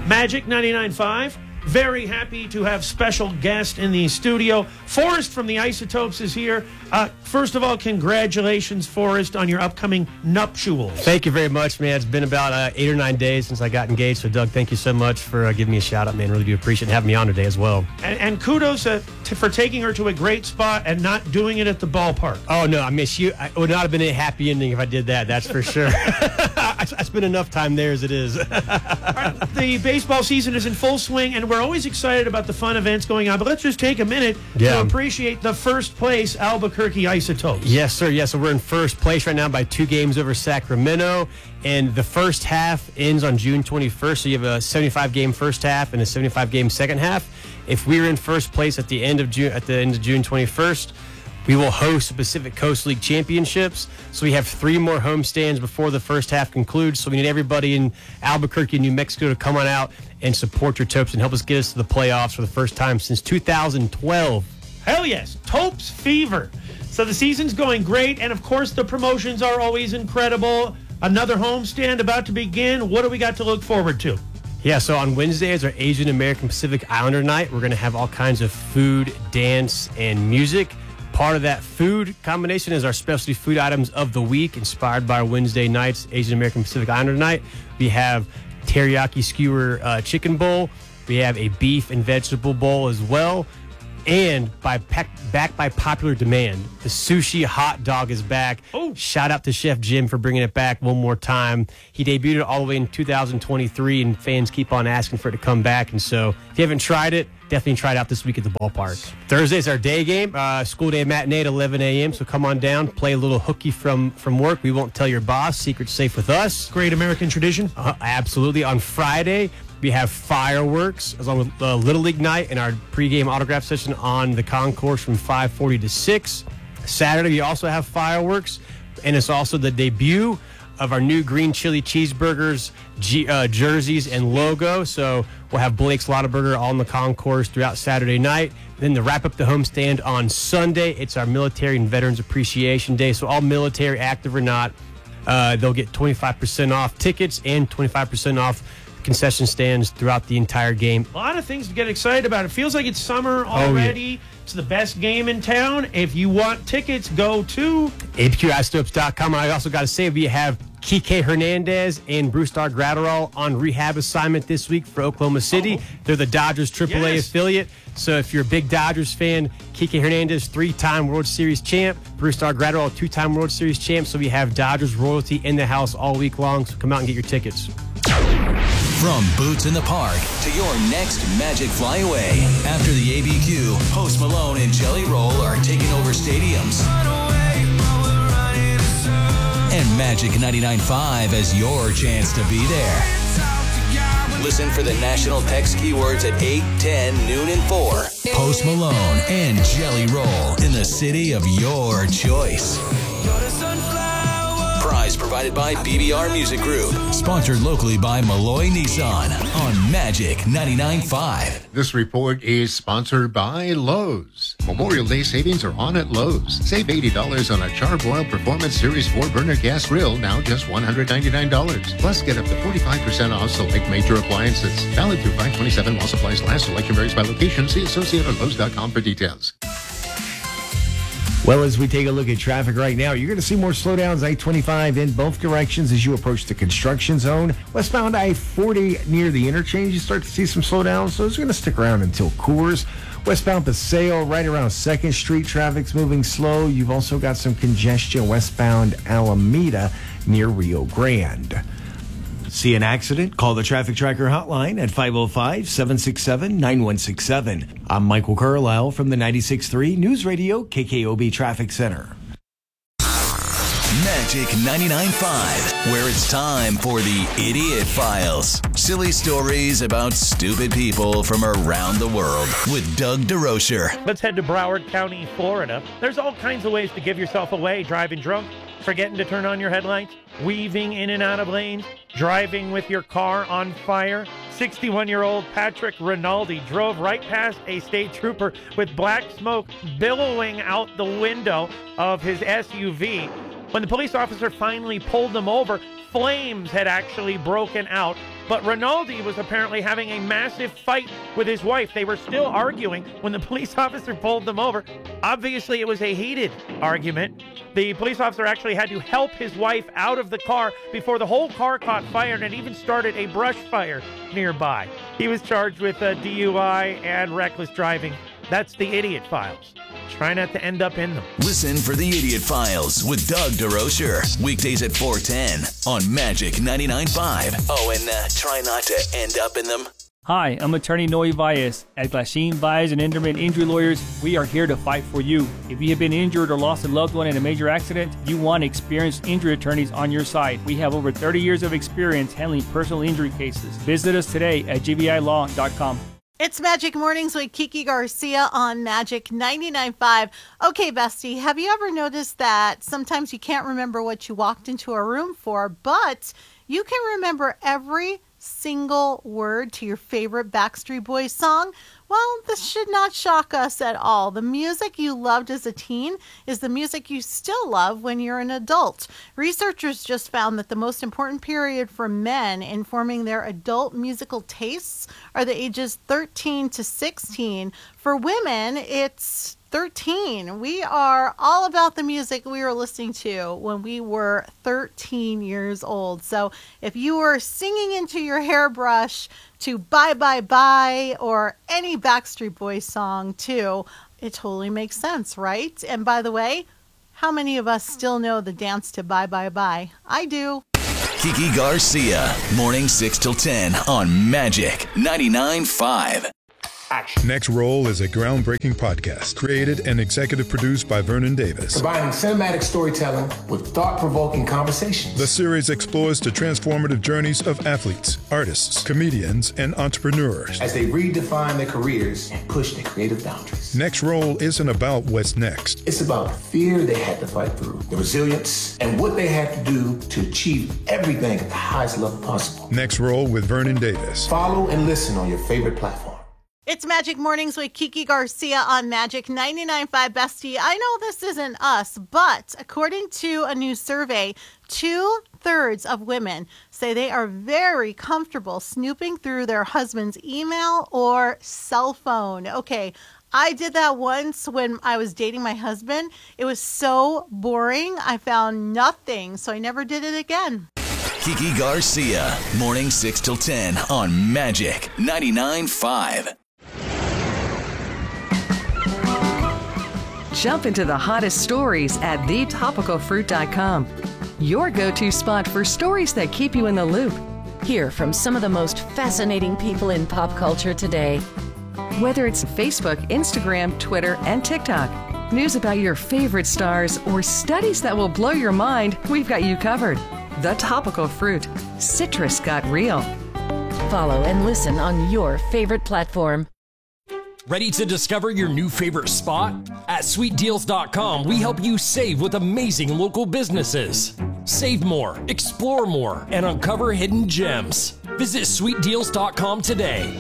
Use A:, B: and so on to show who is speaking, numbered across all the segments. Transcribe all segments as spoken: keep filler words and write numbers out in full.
A: Magic ninety-nine point five. Very happy to have special guest in the studio. Forrest from the Isotopes is here. Uh, first of all, congratulations, Forrest, on your upcoming nuptials.
B: Thank you very much, man. It's been about uh, eight or nine days since I got engaged. So, Doug, thank you so much for uh, giving me a shout out, man. Really do appreciate having me on today as well.
A: And, and kudos uh, to, for taking her to a great spot and not doing it at the ballpark.
B: Oh, no, I mean, she, I, it would not have been a happy ending if I did that. That's for sure. I, I spent enough time there as it is.
A: Right, the baseball season is in full swing, and we're always excited about the fun events going on, but let's just take a minute
B: yeah.
A: to appreciate the first place Albuquerque Isotopes.
B: Yes, sir. Yes, so we're in first place right now by two games over Sacramento, and the first half ends on June twenty-first, so you have a seventy-five game first half and a seventy-five game second half. If we were in first place at the end of June, at the end of June twenty-first, we will host the Pacific Coast League Championships. So we have three more homestands before the first half concludes. So we need everybody in Albuquerque, New Mexico, to come on out and support your Topes and help us get us to the playoffs for the first time since two thousand twelve.
A: Hell yes, Topes fever. So the season's going great, and of course the promotions are always incredible. Another homestand about to begin. What do we got to look forward to?
B: Yeah, so on Wednesday is our Asian American Pacific Islander night. We're going to have all kinds of food, dance, and music. Part of that food combination is our specialty food items of the week, inspired by our Wednesday night's Asian American Pacific Islander night. We have teriyaki skewer uh, chicken bowl. We have a beef and vegetable bowl as well. And by pack, back by popular demand, the sushi hot dog is back.
A: Oh.
B: Shout out to Chef Jim for bringing it back one more time. He debuted it all the way in two thousand twenty-three, and fans keep on asking for it to come back. And so if you haven't tried it, definitely try it out this week at the ballpark. Thursday's our day game, uh, school day matinee at eleven a.m., so come on down, play a little hooky from, from work. We won't tell your boss. Secret's safe with us.
A: Great American tradition.
B: Uh, absolutely. On Friday, we have fireworks, as long as uh, Little League night and our pregame autograph session on the concourse from five forty to six. Saturday, we also have fireworks, and it's also the debut of our new green chili cheeseburgers, G, uh, jerseys, and logo. So we'll have Blake's Lottaburger all in the concourse throughout Saturday night. Then to wrap up the homestand on Sunday, it's our Military and Veterans Appreciation Day. So all military, active or not, uh, they'll get twenty-five percent off tickets and twenty-five percent off concession stands throughout the entire game.
A: A lot of things to get excited about. It feels like it's summer already.
B: Oh, yeah.
A: It's the best game in town. If you want tickets, go to
B: A B Q isotopes dot com. I also got to say, we have Kike Hernandez and Bruce Dar Gratterall on rehab assignment this week for Oklahoma City. Oh. They're the Dodgers triple A
A: yes.
B: affiliate. So if you're a big Dodgers fan, Kike Hernandez, three-time World Series champ. Bruce Dar Gratterall, two-time World Series champ. So we have Dodgers royalty in the house all week long. So come out and get your tickets.
C: From Boots in the Park to your next Magic Flyaway. After the A B Q, Post Malone and Jelly Roll are taking over stadiums. And Magic ninety-nine point five has your chance to be there. Listen for the national text keywords at eight, ten, noon, and four. Post Malone and Jelly Roll in the city of your choice. Prize provided by B B R Music Group. Sponsored locally by Malloy Nissan on Magic ninety-nine point five.
D: This report is sponsored by Lowe's. Memorial Day savings are on at Lowe's. Save eighty dollars on a Charbroil Performance Series four burner gas grill, now just one hundred ninety-nine dollars. Plus, get up to forty-five percent off select major appliances. Valid through five twenty-seven while supplies last. Selection varies by location. See associate on Lowe's dot com for details.
E: Well, as we take a look at traffic right now, you're going to see more slowdowns I twenty-five in both directions as you approach the construction zone. Westbound I forty near the interchange, you start to see some slowdowns, so it's going to stick around until Coors. Westbound Paseo, right around second Street, traffic's moving slow. You've also got some congestion westbound Alameda near Rio Grande.
F: See an accident? Call the Traffic Tracker hotline at five oh five, seven six seven, nine one six seven. I'm Michael Carlisle from the ninety-six point three News Radio K K O B Traffic Center.
C: Magic ninety-nine point five, where it's time for the Idiot Files. Silly stories about stupid people from around the world with Doug DeRocher.
A: Let's head to Broward County, Florida. There's all kinds of ways to give yourself away. Driving drunk, forgetting to turn on your headlights, weaving in and out of lanes, driving with your car on fire. sixty-one-year-old Patrick Rinaldi drove right past a state trooper with black smoke billowing out the window of his S U V. When the police officer finally pulled them over, flames had actually broken out, but Rinaldi was apparently having a massive fight with his wife. They were still arguing when the police officer pulled them over. Obviously, it was a heated argument. The police officer actually had to help his wife out of the car before the whole car caught fire and even started a brush fire nearby. He was charged with uh, D U I and reckless driving. That's the Idiot Files. Try not to end up in them.
C: Listen for the Idiot Files with Doug DeRocher. Weekdays at four ten on Magic ninety-nine point five. Oh, and uh, try not to end up in them.
G: Hi, I'm attorney Noe Valles. At Glasheen, Valles and Enderman Injury Lawyers, we are here to fight for you. If you have been injured or lost a loved one in a major accident, you want experienced injury attorneys on your side. We have over thirty years of experience handling personal injury cases. Visit us today at g v i law dot com.
H: It's Magic Mornings with Kiki Garcia on Magic ninety-nine point five. Okay, bestie, have you ever noticed that sometimes you can't remember what you walked into a room for, but you can remember every single word to your favorite Backstreet Boys song? Well, this should not shock us at all. The music you loved as a teen is the music you still love when you're an adult. Researchers just found that the most important period for men in forming their adult musical tastes are the ages thirteen to sixteen. For women, it's thirteen. We are all about the music we were listening to when we were thirteen years old. So if you were singing into your hairbrush to Bye Bye Bye or any Backstreet Boys song too, it totally makes sense, right? And by the way, how many of us still know the dance to Bye Bye Bye? I do.
C: Kiki Garcia, morning six till ten on Magic ninety-nine point five.
I: Next Roll is a groundbreaking podcast created and executive produced by Vernon Davis.
J: Combining cinematic storytelling with thought-provoking conversations.
I: The series explores the transformative journeys of athletes, artists, comedians, and entrepreneurs
J: as they redefine their careers and push their creative boundaries.
I: Next Roll isn't about what's next.
J: It's about the fear they had to fight through, the resilience, and what they had to do to achieve everything at the highest level possible.
I: Next Roll with Vernon Davis.
J: Follow and listen on your favorite platform.
H: It's Magic Mornings with Kiki Garcia on Magic ninety-nine point five. Bestie, I know this isn't us, but according to a new survey, two-thirds of women say they are very comfortable snooping through their husband's email or cell phone. Okay, I did that once when I was dating my husband. It was so boring. I found nothing, so I never did it again.
C: Kiki Garcia, morning six till ten on Magic ninety-nine point five.
K: Jump into the hottest stories at the topical fruit dot com. Your go-to spot for stories that keep you in the loop.
L: Hear from some of the most fascinating people in pop culture today.
K: Whether it's Facebook, Instagram, Twitter, and TikTok, news about your favorite stars, or studies that will blow your mind, we've got you covered. The Topical Fruit. Citrus got real.
L: Follow and listen on your favorite platform.
M: Ready to discover your new favorite spot? At sweet deals dot com, we help you save with amazing local businesses. Save more, explore more, and uncover hidden gems. Visit sweet deals dot com today.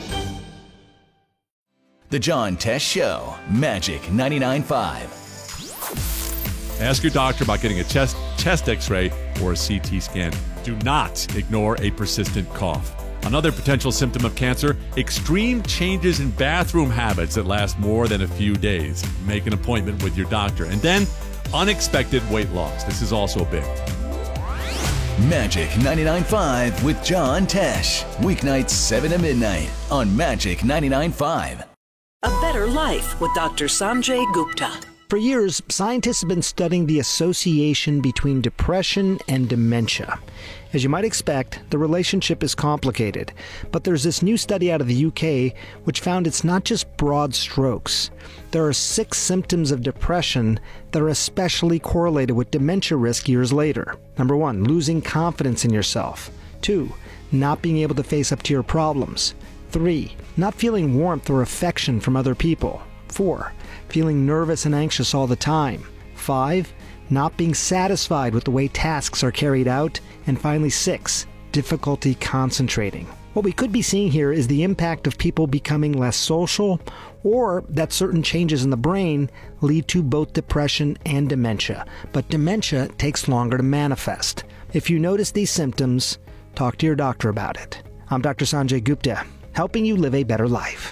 C: The John Tesh Show, Magic ninety-nine point five.
N: Ask your doctor about getting a chest, chest x-ray or a C T scan. Do not ignore a persistent cough. Another potential symptom of cancer, extreme changes in bathroom habits that last more than a few days. Make an appointment with your doctor. And then, unexpected weight loss. This is also big.
C: Magic ninety-nine point five with John Tesh. Weeknights seven to midnight on Magic ninety-nine point five.
O: A Better Life with Doctor Sanjay Gupta.
P: For years, scientists have been studying the association between depression and dementia. As you might expect, the relationship is complicated, but there's this new study out of the U K which found it's not just broad strokes. There are six symptoms of depression that are especially correlated with dementia risk years later. Number one, losing confidence in yourself. Two, not being able to face up to your problems. Three, not feeling warmth or affection from other people. Four, feeling nervous and anxious all the time. Five, not being satisfied with the way tasks are carried out. And finally, six, difficulty concentrating. What we could be seeing here is the impact of people becoming less social, or that certain changes in the brain lead to both depression and dementia. But dementia takes longer to manifest. If you notice these symptoms, talk to your doctor about it. I'm Doctor Sanjay Gupta, helping you live a better life.